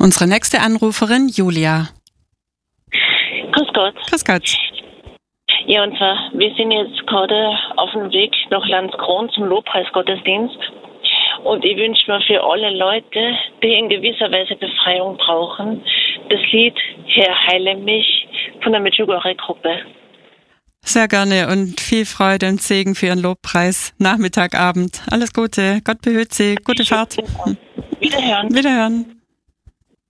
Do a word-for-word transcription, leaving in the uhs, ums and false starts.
Unsere nächste Anruferin, Julia. Grüß Gott. Grüß Gott. Ja, und zwar, wir sind jetzt gerade auf dem Weg nach Landskron zum Lobpreisgottesdienst. Und ich wünsche mir für alle Leute, die in gewisser Weise Befreiung brauchen, das Lied Herr, heile mich von der Medjugorje-Gruppe. Sehr gerne und viel Freude und Segen für Ihren Lobpreis. Nachmittag, Abend. Alles Gute. Gott behüte Sie. Gute Fahrt. Wiederhören. Wiederhören.